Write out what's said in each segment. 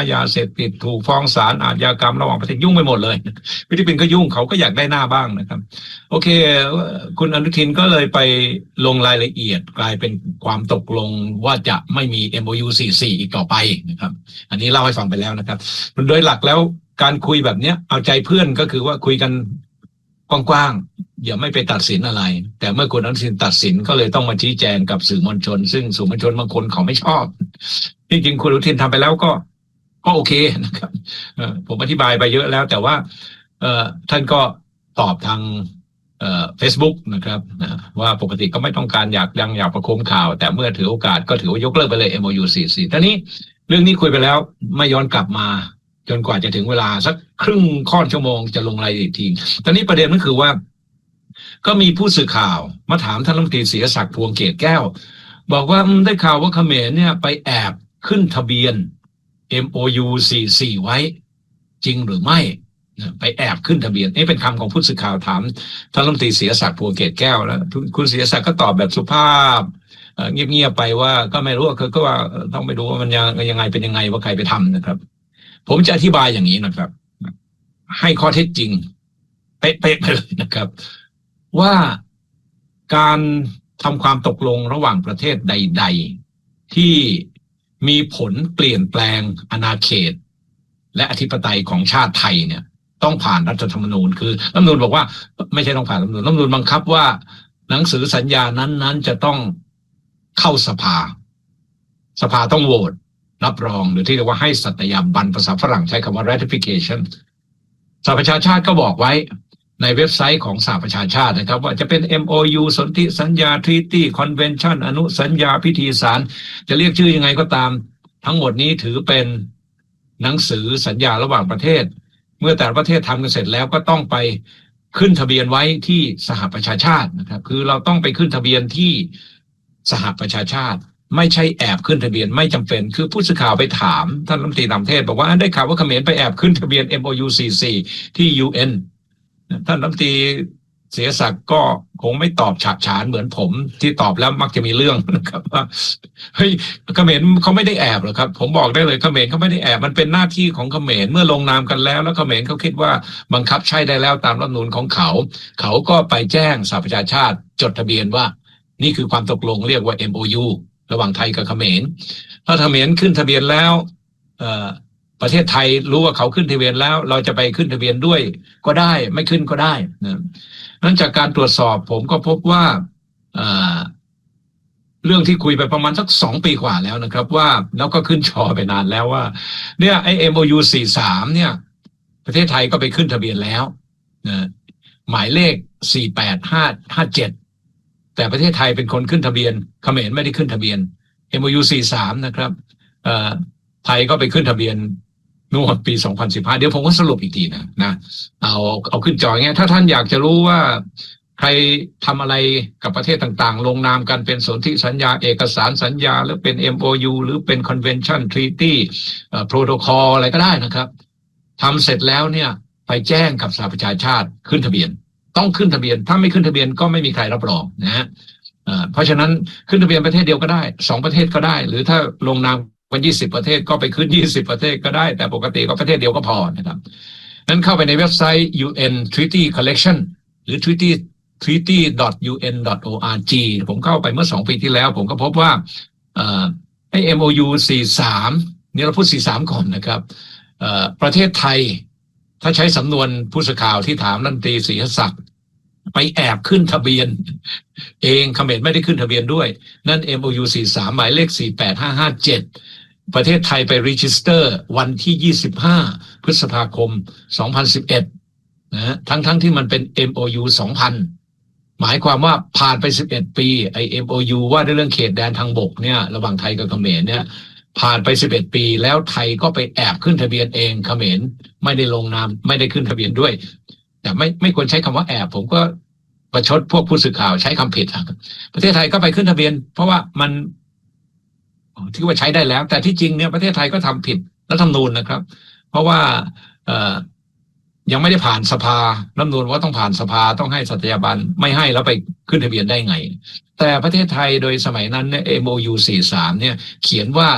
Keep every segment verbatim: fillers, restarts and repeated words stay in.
ายาเสพติดถูกฟ้องศาลอาชญากรรมระหว่างประเทศยุ่งไปหมดเลยฟิลิปปินส์ก็ยุ่งเขาก็อยากได้หน้าบ้างนะครับโอเคคุณอนุทินก็เลยไปลงรายละเอียดกลายเป็นความตกลงว่าจะไม่มี เอ็ม โอ ยู สี่สิบสี่อีกต่อไปนะครับอันนี้เล่าให้ฟังไปแล้วนะครับโดยหลักแล้วการคุยแบบนี้เอาใจเพื่อนก็คือว่าคุยกันกว้างๆอย่าไม่ไปตัดสินอะไรแต่เมื่อคุณอนุทินตัดสินก็เลยต้องมาชี้แจงกับสื่อมวลชนซึ่งสื่อมวลชนบางคนเขาไม่ชอบจริงๆคุณอนุทินทำไปแล้วก็ก็โอเคนะครับผมอธิบายไปเยอะแล้วแต่ว่าท่านก็ตอบทางเอ่อ Facebook นะครับว่าปกติก็ไม่ต้องการอยากยังอยากประโคมข่าวแต่เมื่อถือโอกาสก็ถือว่ายกเลิกไปเลย เอ็ม โอ ยู สี่สิบสี่ตอนนี้เรื่องนี้คุยไปแล้วไม่ย้อนกลับมาจนกว่าจะถึงเวลาสักครึ่งค่อนชั่วโมงจะลงรายละเอียดทีตอนนี้ประเด็นก็คือว่าก็มีผู้สื่อข่าวมาถามท่านรัฐมนตรีศิริศักดิ์พวงเกตแก้วบอกว่าได้ข่าวว่าเขมรเนี่ยไปแอบขึ้นทะเบียน เอ็ม โอ ยู สี่สิบสี่ไว้จริงหรือไม่ไปแอบขึ้นทะเบียนนี่เป็นคำของผู้สื่อข่าวถามท่านรัฐมนตรีศิริศักดิ์พวงเกตแก้วแล้วคุณศิริศักดิ์ก็ตอบแบบสุภาพเงียบๆไปว่าก็ไม่รู้ก็ว่าต้องไปดูว่ามันยังยังไงเป็นยังไงว่าใครไปทำนะครับผมจะอธิบายอย่างนี้นะครับให้ข้อเท็จจริงเป๊ะๆไปเลยนะครับว่าการทำความตกลงระหว่างประเทศใดๆที่มีผลเปลี่ยนแปลงอาณาเขตและอธิปไตยของชาติไทยเนี่ยต้องผ่านรัฐธรรมนูญคือรัฐธรรมนูญบอกว่าไม่ใช่ต้องผ่านรัฐธรรมนูญรัฐธรรมนูญบังคับว่าหนังสือสัญญานั้นๆจะต้องเข้าสภาสภาต้องโหวตรับรองหรือที่เรียกว่าให้สัตยาบันภาษาฝรั่งใช้คำว่า ratification สหประชาชาติก็บอกไว้ในเว็บไซต์ของสหประชาชาตินะครับว่าจะเป็น เอ็ม โอ ยู สนธิสัญญา treaty convention อนุสัญญาพิธีสารจะเรียกชื่อยังไงก็ตามทั้งหมดนี้ถือเป็นหนังสือสัญญาระหว่างประเทศเมื่อแต่ละประเทศทำกันเสร็จแล้วก็ต้องไปขึ้นทะเบียนไว้ที่สหประชาชาตินะครับคือเราต้องไปขึ้นทะเบียนที่สหประชาชาติไม่ใช่แอบขึ้นทะเบียนไม่จำเป็นคือผู้สื่อข่าวไปถามท่านรัฐมนตรีต่างประเทศบอกว่าได้ข่าวว่าเขมรไปแอบขึ้นทะเบียน เอ็ม โอ ยู สี่สิบสี่ที่ ยู เอ็น ท่านรัฐมนตรีศิริศักดิ์ก็คงไม่ตอบฉาดฉานเหมือนผมที่ตอบแล้วมักจะมีเรื่องนะครับว่าเฮ้ยเขมรเขาไม่ได้แอบหรอกครับผมบอกได้เลยเขมรเขาไม่ได้แอบมันเป็นหน้าที่ของเขมรเมื่อลงนามกันแล้วแล้วเขมรเขาคิดว่าบังคับใช้ได้แล้วตามรัฐธรรมนูญของเขาเขาก็ไปแจ้งสหประชาชาติจดทะเบียนว่านี่คือความตกลงเรียกว่า เอ็ม โอ ยู ระหว่างไทยกับเขมรถ้าเขมรขึ้นทะเบียนแล้วเอ่อประเทศไทยรู้ว่าเขาขึ้นทะเบียนแล้วเราจะไปขึ้นทะเบียนด้วยก็ได้ไม่ขึ้นก็ได้นะนั้นจากการตรวจสอบผมก็พบว่าเรื่องที่คุยไปประมาณสักสองปีกว่าแล้วนะครับว่าแล้วก็ขึ้นจอไปนานแล้วว่าเนี่ยไอ้ เอ็ม โอ ยู สี่สิบสามเนี่ยประเทศไทยก็ไปขึ้นทะเบียนแล้วนะหมายเลขสี่แปดห้าห้าเจ็ดแต่ประเทศไทยเป็นคนขึ้นทะเบียนเขมรไม่ได้ขึ้นทะเบียน เอ็ม โอ ยู สี่สิบสามนะครับไทยก็ไปขึ้นทะเบียนนู่นปีสองพันสิบห้าเดี๋ยวผมก็สรุปอีกทีนะนะเอาเอาขึ้นจออย่างเงี้ยถ้าท่านอยากจะรู้ว่าใครทำอะไรกับประเทศต่างๆลงนามกันเป็นสนธิสัญญาเอกสารสัญญาหรือเป็น เอ็ม โอ ยู หรือเป็น Convention Treaty เอ่อ Protocol อะไรก็ได้นะครับทำเสร็จแล้วเนี่ยไปแจ้งกับสหประชาชาติขึ้นทะเบียนต้องขึ้นทะเบียนถ้าไม่ขึ้นทะเบียนก็ไม่มีใครรับรองนะฮะเพราะฉะนั้นขึ้นทะเบียนประเทศเดียวก็ได้สองประเทศก็ได้หรือถ้าลงนามกันยี่สิบประเทศก็ไปขึ้นยี่สิบประเทศก็ได้แต่ปกติก็ประเทศเดียวก็พอนะครับนั้นเข้าไปในเว็บไซต์ ยู เอ็น Treaty Collection หรือ treaty treaty ดอท ยู เอ็น ดอท โอ อาร์ จี ผมเข้าไปเมื่อสองปีที่แล้วผมก็พบว่าเอ่อไอ้ เอ็ม โอ ยู สี่สิบสามนี่เราพูดสี่สิบสามก่อนนะครับเอ่อประเทศไทยถ้าใช้สำนวนผู้สื่อข่าวที่ถามรัฐมนตรีศิริศักดิ์ไปแอบขึ้นทะเบียนเองเขมรไม่ได้ขึ้นทะเบียนด้วยนั่น เอ็ม โอ ยู สี่สิบสามหมายเลขสี่แปดห้าห้าเจ็ดประเทศไทยไปรีจิสเตอร์วันที่ยี่สิบห้าพฤษภาคมสองพันสิบเอ็ดนะทั้งทั้งที่มันเป็น เอ็ม โอ ยู สองพันหมายความว่าผ่านไปสิบเอ็ดปีไอ เอ็ม โอ ยู ว่าด้วยเรื่องเขตแดนทางบกเนี่ยระหว่างไทยกับเขมรเนี่ยผ่านไปสิบเอ็ดปีแล้วไทยก็ไปแอบขึ้นทะเบียนเองเขมรไม่ได้ลงนามไม่ได้ขึ้นทะเบียนด้วยแต่ไม่ไม่ควรใช้คำว่าแอบผมก็ประชดพวกผู้สื่อข่าวใช้คำผิดครับประเทศไทยก็ไปขึ้นทะเบียนเพราะว่ามันที่ว่าใช้ได้แล้วแต่ที่จริงเนี่ยประเทศไทยก็ทำผิดรัฐธรรมนูญนะครับเพราะว่าเอ่อยังไม่ได้ผ่านสภารัฐธรรมนูญว่าต้องผ่านสภาต้องให้สัตยาบันไม่ให้แล้วไปขึ้นทะเบียนได้ไงแต่ประเทศไทยโดยสมัยนั้นเนี่ย เอ็ม โอ ยู สี่สิบสามเนี่ยเขียนว่า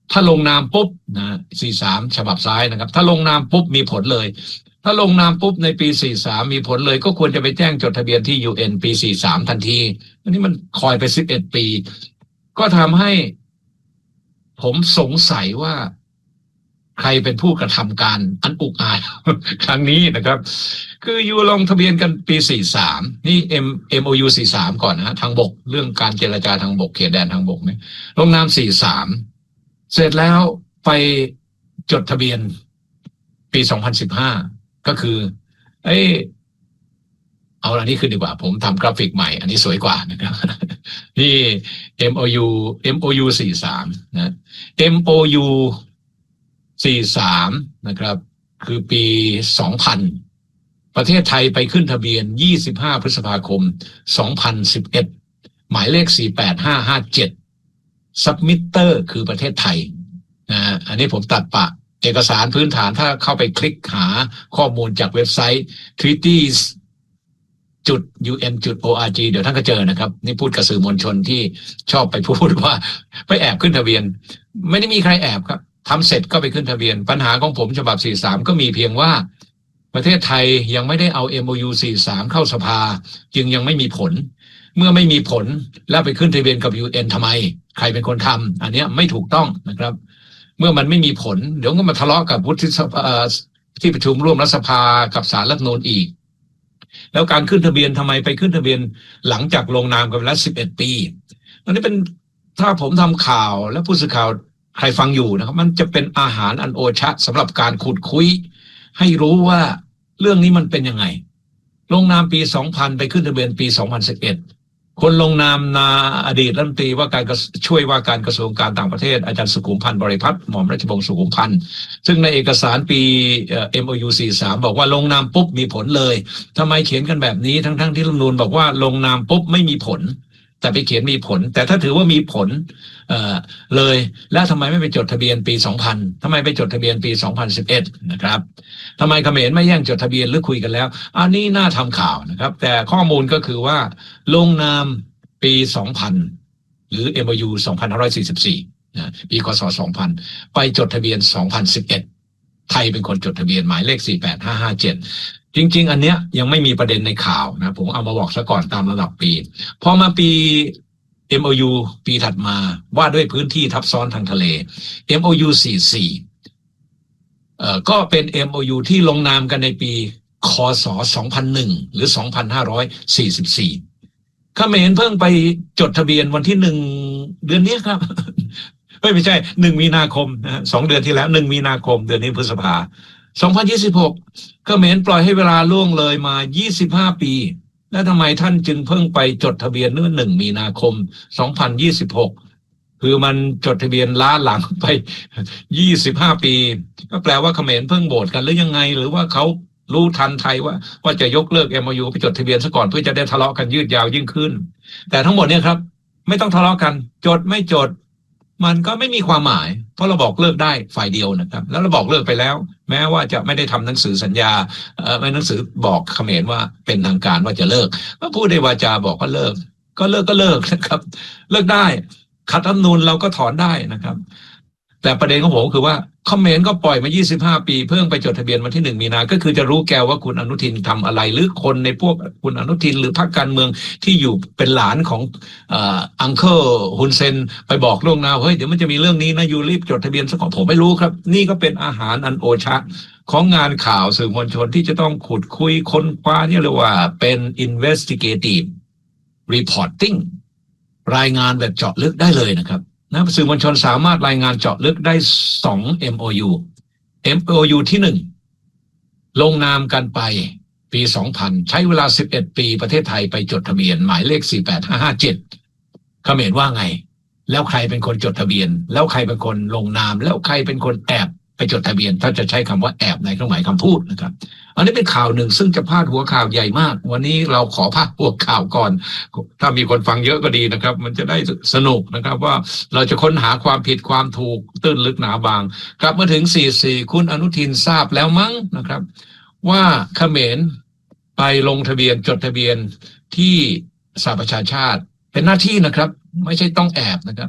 ถ้าลงนามปุ๊บนะสี่สามฉบับซ้ายนะครับถ้าลงนามปุ๊บมีผลเลยถ้าลงนามปุ๊บในปีสี่สามมีผลเลยก็ควรจะไปแจ้งจดทะเบียนที่ ยู เอ็น ปีสี่สามทันทีอันนี้มันคอยไปสิบเอ็ดปีก็ทำให้ผมสงสัยว่าใครเป็นผู้กระทำการอันอุกอาจ ครั้งนี้นะครับคือยูลงทะเบียนกันปีสี่สามนี่ M เอ็ม โอ ยู สี่สามก่อนนะทางบกเรื่องการเจรจาทางบกเขตแดนทางบกเนี่ยลงนามสี่สามเสร็จแล้วไปจดทะเบียนปีสองพันสิบห้าก็คือเอ้เอาอันนี้ขึ้นดีกว่าผมทำกราฟิกใหม่อันนี้สวยกว่านะครับ นี่ เอ็ม โอ ยู เอ็ม โอ ยู สี่สามนะ เอ็ม โอ ยู สี่สามนะครับคือปีสองพันประเทศไทยไปขึ้นทะเบียนยี่สิบห้าพฤษภาคมสองพันสิบเอ็ดหมายเลขสี่แปดห้าห้าเจ็ดซับมิเตอร์คือประเทศไทยนะอันนี้ผมตัดปะเอกสารพื้นฐานถ้าเข้าไปคลิกหาข้อมูลจากเว็บไซต์ treaties จุด ยู เอ็น จุด โอ อาร์ จี เดี๋ยวท่านก็เจอนะครับนี่พูดกับสื่อมวลชนที่ชอบไปพูดว่าไปแอบขึ้นทะเบียนไม่ได้มีใครแอบครับทำเสร็จก็ไปขึ้นทะเบียนปัญหาของผมฉบับสี่สามก็มีเพียงว่าประเทศไทยยังไม่ได้เอา เอ็ม โอ ยู สี่สามเข้าสภาจึงยังไม่มีผลเมื่อไม่มีผลแล้วไปขึ้นทะเบียนกับ ยู เอ็น ทำไมใครเป็นคนทำอันนี้ไม่ถูกต้องนะครับเมื่อมันไม่มีผลเดี๋ยวก็มาทะเลาะกับวุฒิสภาที่ประชุมร่วมรัฐสภากับศาลรัฐธรรมนูญอีกแล้วการขึ้นทะเบียนทำไมไปขึ้นทะเบียนหลังจากลงนามกันแล้วสิบเอ็ดปีอันนี้เป็นถ้าผมทำข่าวและผู้สื่อข่าวใครฟังอยู่นะครับมันจะเป็นอาหารอันโอชะสำหรับการขุดคุยให้รู้ว่าเรื่องนี้มันเป็นยังไงลงนามปีสองพันไปขึ้นทะเบียนปีสองพันสิบเอ็ดคนลงนามนาอดีตรัฐมนตรีว่าการช่วยว่าการกระทรวงการต่างประเทศอาจารย์สุขุมพันธ์บริพัตรหม่อมราชวงศ์สุขุมพันธ์ซึ่งในเอกสารปี เอ็ม โอ ยู สี่สามบอกว่าลงนามปุ๊บมีผลเลยทำไมเขียนกันแบบนี้ทั้งๆที่รัฐธรรมนูญบอกว่าลงนามปุ๊บไม่มีผลแต่ไปเขียนมีผลแต่ถ้าถือว่ามีผลเอ่อเลยแล้วทำไมไม่ไปจดทะเบียนปีสองพันทำไมไปจดทะเบียนปีสองพันสิบเอ็ดนะครับทำไมเขมรไม่แย่งจดทะเบียนหรือคุยกันแล้วอันนี้น่าทำข่าวนะครับแต่ข้อมูลก็คือว่าลงนามปีสองพันหรือ เอ็ม โอ ยู สองพันห้าร้อยสี่สิบสี่นะปีคศสองพันไปจดทะเบียนสองพันสิบเอ็ดไทยเป็นคนจดทะเบียนหมายเลขสี่แปดห้าห้าเจ็ดจริงๆอันเนี้ยยังไม่มีประเด็นในข่าวนะผมเอามาบอกซะก่อนตามระดับปีพอมาปี เอ็ม โอ ยู ปีถัดมาว่าด้วยพื้นที่ทับซ้อนทางทะเล เอ็ม โอ ยู สี่สิบสี่เอ่อก็เป็น เอ็ม โอ ยู ที่ลงนามกันในปีคศสองพันหนึ่งหรือสองพันห้าร้อยสี่สิบสี่เขมรเพิ่งไปจดทะเบียนวันที่หนึ่งเดือนนี้ครับ ไม่ไม่ใช่หนึ่งมีนาคมนะสองเดือนที่แล้วหนึ่งมีนาคมเดือนนี้พฤษภาสองพันยี่สิบหกเขมรปล่อยให้เวลาล่วงเลยมายี่สิบห้าปีแล้วทำไมท่านจึงเพิ่งไปจดทะเบียนเมื่อหนึ่งมีนาคมสองพันยี่สิบหกคือมันจดทะเบียนล้าหลังไปยี่สิบห้าปีก็แปลว่าเขมรเพิ่งโหวตกันหรือยังไงหรือว่าเขารู้ทันไทยว่าว่าจะยกเลิก เอ็ม โอ ยู ไปจดทะเบียนซะก่อนเพื่อจะได้ทะเลาะกันยืดยาวยิ่งขึ้นแต่ทั้งหมดเนี่ยครับไม่ต้องทะเลาะกันจดไม่จดมันก็ไม่มีความหมายเพราะเราบอกเลิกได้ฝ่ายเดียวนะครับแล้วเราบอกเลิกไปแล้วแม้ว่าจะไม่ได้ทำหนังสือสัญญาเอ่อไม่หนังสือบอกเขมรว่าเป็นทางการว่าจะเลิกก็พูดในวาจาบอกว่าเลิกก็เลิกก็เลิกนะครับเลิกได้ขัดรัฐธรรมนูญเราก็ถอนได้นะครับแต่ประเด็นของผมคือว่าเขมรก็ปล่อยมายี่สิบห้าปีเพิ่งไปจดทะเบียนวันที่หนึ่งมีนาก็คือจะรู้แกว่าคุณอนุทินทำอะไรหรือคนในพวกคุณอนุทินหรือพรรคการเมืองที่อยู่เป็นหลานของเอ่ออังเคิลฮุนเซนไปบอกล่วงหน้าเฮ้ยเดี๋ยวมันจะมีเรื่องนี้นะยูรีบจดทะเบียนซะก่อนผมไม่รู้ครับนี่ก็เป็นอาหารอันโอชะของงานข่าวสื่อมวลชนที่จะต้องขุดคุยค้นคว้าเนี่ยเรียกว่าเป็น investigative reporting รายงานแบบเจาะลึกได้เลยนะครับนะสื่อมวลชนสามารถรายงานเจาะลึกได้สอง เอ็ม โอ ยู เอ็ม โอ ยู ที่หนึ่งลงนามกันไปปีสองพันใช้เวลาสิบเอ็ดปีประเทศไทยไปจดทะเบียนหมายเลขสี่แปดห้าห้าเจ็ดเขมรว่าไงแล้วใครเป็นคนจดทะเบียนแล้วใครเป็นคนลงนามแล้วใครเป็นคนแอบไปจดทะเบียนถ้าจะใช้คำว่าแอบในเครื่องหมายคำพูดนะครับอันนี้เป็นข่าวหนึ่งซึ่งจะพาดหัวข่าวใหญ่มากวันนี้เราขอพาดหัวข่าวก่อนถ้ามีคนฟังเยอะก็ดีนะครับมันจะได้สนุกนะครับว่าเราจะค้นหาความผิดความถูกตื้นลึกหนาบางกลับมาถึงสี่สิบสี่คุณอนุทินทราบแล้วมั้งนะครับว่าเขมรไปลงทะเบียนจดทะเบียนที่สหประชาชาติเป็นหน้าที่นะครับไม่ใช่ต้องแอบนะครับ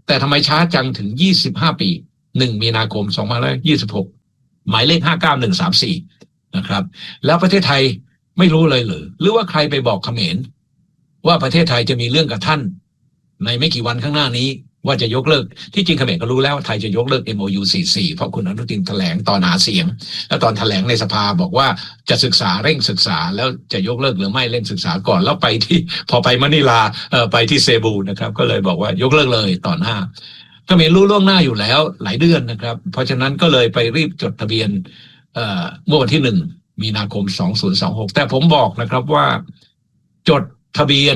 แต่ทำไมช้าจังถึงยี่สิบห้าปีหนึ่งมีนาคมสองพันห้าร้อยยี่สิบหกหมายเลขห้าเก้าหนึ่งสามสี่นะครับแล้วประเทศไทยไม่รู้เลยหรือหรือว่าใครไปบอกเขมรว่าประเทศไทยจะมีเรื่องกับท่านในไม่กี่วันข้างหน้านี้ว่าจะยกเลิกที่จริงเขมรก็รู้แล้วว่าไทยจะยกเลิก เอ็ม โอ ยู สี่สิบสี่เพราะคุณอนุทินแถลงตอนหาเสียงแล้วตอนแถลงในสภาบอกว่าจะศึกษาเร่งศึกษาแล้วจะยกเลิกหรือไม่เร่งศึกษาก่อนแล้วไปที่พอไปมะนิลาเอ่อไปที่เซบูนะครับก็เลยบอกว่ายกเลิกเลยต่อหน้าเขมรรู้ล่วงหน้าอยู่แล้วหลายเดือนนะครับเพราะฉะนั้นก็เลยไปรีบจดทะเบียนเอ่อเมื่อวันที่หนึ่งมีนาคมสองพันยี่สิบหกแต่ผมบอกนะครับว่าจดทะเบียน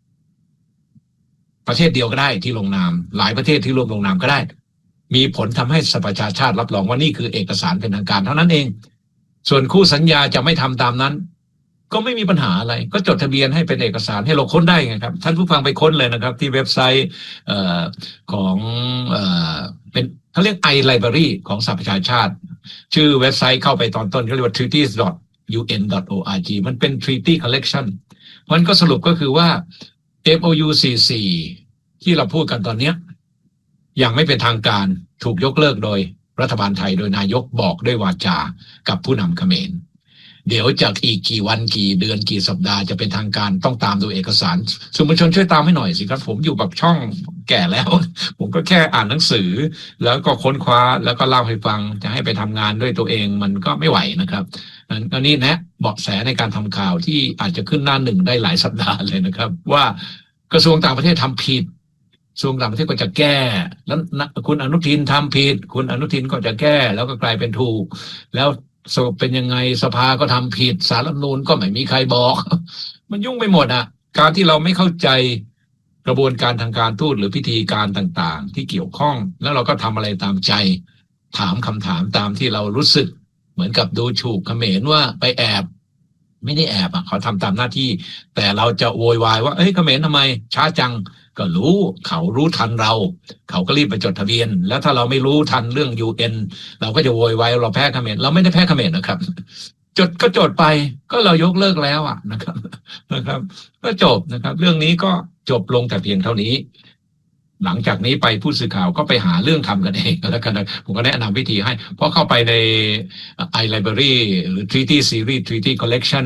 ประเทศเดียวก็ได้ที่ลงนามหลายประเทศที่ร่วมลงนามก็ได้มีผลทำให้สหประชาชาติรับรองว่านี่คือเอกสารเป็นทางการเท่านั้นเองส่วนคู่สัญญาจะไม่ทำตามนั้นก็ไม่มีปัญหาอะไรก็จดทะเบียนให้เป็นเอกสารให้เราค้นได้ไงครับท่านผู้ฟังไปค้นเลยนะครับที่เว็บไซต์เอ่อของเอ่อเป็นเขาเรียก iLibrary ของสหประชาชาติชื่อเว็บไซต์เข้าไปตอนต้นเขาเรียกว่า treaties dot u n dot org มันเป็น treaty collection มันก็สรุปก็คือว่า เอ็ม โอ ยู สี่สิบสี่ที่เราพูดกันตอนนี้ยังไม่เป็นทางการถูกยกเลิกโดยรัฐบาลไทยโดยนายกบอกด้วยวาจากับผู้นำเขมรเดี๋ยวจากอีกกี่วันกี่เดือนกี่สัปดาห์จะเป็นทางการต้องตามดูเอกสารสื่อมวลชนช่วยตามให้หน่อยสิครับผมอยู่แบบช่องแก่แล้วผมก็แค่อ่านหนังสือแล้วก็ค้นคว้าแล้วก็เล่าให้ฟังจะให้ไปทำงานด้วยตัวเองมันก็ไม่ไหวนะครับอันนี้นะเบาะแสในการทำข่าวที่อาจจะขึ้นหน้าหนึ่งได้หลายสัปดาห์เลยนะครับว่ากระทรวงต่างประเทศทำผิดกระทรวงต่างประเทศก็จะแก้แล้วคุณอนุทินทำผิดคุณอนุทินก็จะแก้แล้วก็กลายเป็นถูกแล้วสรุปเป็นยังไงสภาก็ทำผิดศาลรัฐธรรมนูญก็ไม่มีใครบอกมันยุ่งไปหมดอ่ะการที่เราไม่เข้าใจกระบวนการทางการทูตหรือพิธีการต่างๆที่เกี่ยวข้องแล้วเราก็ทำอะไรตามใจถามคำถามตามที่เรารู้สึกเหมือนกับดูถูกเขมรว่าไปแอบไม่ได้แอบอ่ะเขาทำตามหน้าที่แต่เราจะโวยวายว่าเอ้ยเขมรทำไมช้าจังก็รู้เขารู้ทันเราเขาก็รีบไปจดทะเบียนแล้วถ้าเราไม่รู้ทันเรื่อง ยู เอ็น เราก็จะโวยวายเราแพ้เขมรเราไม่ได้แพ้เขมรนะครับจดก็จดไปก็เรายกเลิกแล้วอ่ะนะครับนะครับก็จบนะครับเรื่องนี้ก็จบลงแต่เพียงเท่านี้หลังจากนี้ไปผู้สื่อข่าวก็ไปหาเรื่องทำกันเองแล้วกันผมก็แนะนำวิธีให้เพราะเข้าไปใน iLibrary หรือ Treaty Series Treaty Collection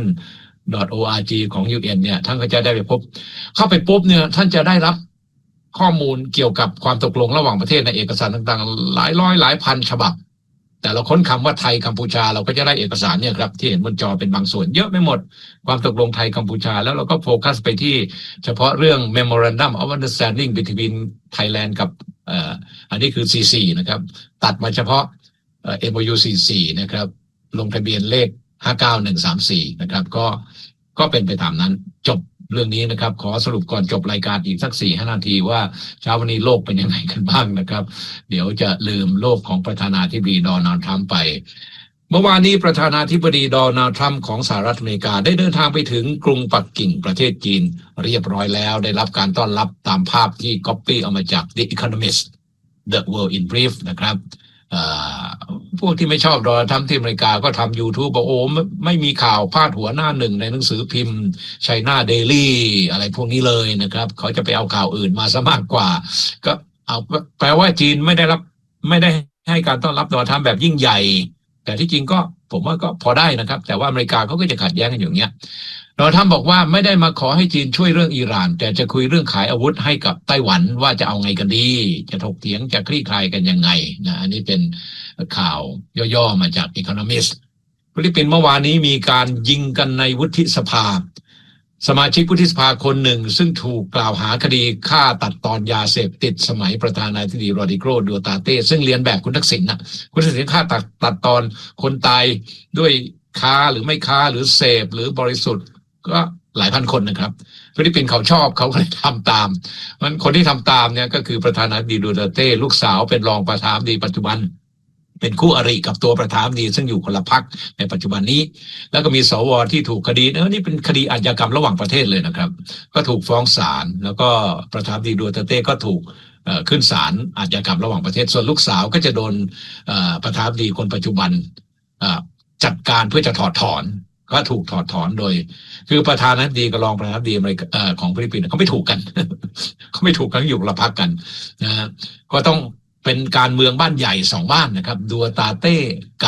.org ของ ยู เอ็น เนี่ยท่านก็จะได้ไปพบเข้าไปปุ๊บเนี่ยท่านจะได้รับข้อมูลเกี่ยวกับความตกลงระหว่างประเทศในเอกสารต่างๆหลายร้อยหลายพันฉบับแต่เราค้นคำว่าไทยกัมพูชาเราก็จะได้เอกสารเนี่ยครับที่เห็นบนจอเป็นบางส่วนเยอะไม่หมดความตกลงไทยกัมพูชาแล้วเราก็โฟกัสไปที่เฉพาะเรื่อง Memorandum of Understanding between Thailand กับเอ่ออันนี้คือ ซี ซี นะครับตัดมาเฉพาะเอ่อ เอ็ม โอ ยู สี่สิบสี่นะครับลงทะเบียนเลขห้าเก้าหนึ่งสามสี่นะครับก็ก็เป็นไปตามนั้นจบเรื่องนี้นะครับขอสรุปก่อนจบรายการอีกสักสี่ห้านาทีว่าเช้าวันนี้โลกเป็นยังไงกันบ้างนะครับเดี๋ยวจะลืมโลกของประธานาธิบดีโดนัลด์ทรัมป์ไปเมื่อวานนี้ประธานาธิบดีโดนัลด์ทรัมป์ของสหรัฐอเมริกาได้เดินทางไปถึงกรุงปักกิ่งประเทศจีนเรียบร้อยแล้วได้รับการต้อนรับตามภาพที่ก๊อปปี้เอามาจาก The Economist The World in Brief นะครับพวกที่ไม่ชอบโดนัลด์ทรัมป์ที่อเมริกาก็ทำ YouTube บอกโอ้ไม่ไม่มีข่าวพาดหัวหน้าหนึ่งในหนังสือพิมพ์ China Daily อะไรพวกนี้เลยนะครับเขาจะไปเอาข่าวอื่นมาซะมากกว่าก็เอาแปลว่าจีนไม่ได้รับไม่ได้ให้การต้อนรับโดนัลด์ทรัมป์แบบยิ่งใหญ่แต่ที่จริงก็ผมว่าก็พอได้นะครับแต่ว่าอเมริกาเขาก็จะขัดแย้งกันอย่างเงี้ยโดนัลด์ทรัมป์บอกว่าไม่ได้มาขอให้จีนช่วยเรื่องอิหร่านแต่จะคุยเรื่องขายอาวุธให้กับไต้หวันว่าจะเอาไงกันดีจะถกเถียงจะคลี่คลายกันยังไงนะอันนี้เป็นข่าวย่อๆมาจาก Economist ฟิลิปปินส์เมื่อวานนี้มีการยิงกันในวุฒิสภาสมาชิกวุฒิสภาคนหนึ่งซึ่งถูกกล่าวหาคดีฆ่าตัดตอนยาเสพติดสมัยประธานาธิบดีโรดริโก ดูตาเต้ซึ่งเรียนแบบคุณทักษิณนะคุณทักษิณฆ่าตัดตัดตอนคนตายด้วยค้าหรือไม่ค้าหรือเสพหรือบริสุทธิ์ก็หลายพันคนนะครับฟิลิปปินส์เขาชอบเขาก็เลยทำตามมันคนที่ทำตามเนี่ยก็คือประธานาธิบดีดูเตอร์เต้ลูกสาวเป็นรองประธานาธิบดีปัจจุบันเป็นคู่อริกับตัวประธานาธิบดีซึ่งอยู่คนละพรรคในปัจจุบันนี้แล้วก็มีสวที่ถูกคดีเออนี่เป็นคดีอาชญากรรมระหว่างประเทศเลยนะครับก็ถูกฟ้องศาลแล้วก็ประธานาธิบดีดูเตอร์เต้ก็ถูกขึ้นศาลอาชญากรรมระหว่างประเทศส่วนลูกสาวก็จะโดนประธานาธิบดีคนปัจจุบันจัดการเพื่อจะถอดถอนก็ถูกถอดถอนโดยคือประธานาธิบดีกับรองประธานาธิบดีอเมริกาเอ่อของฟิลิปปินส์เขาไม่ถูกกัน เขาไม่ถูกกันอยู่ละพักกันนะฮะก็ต้องเป็นการเมืองบ้านใหญ่สองบ้านนะครับดัวตาเต้กับ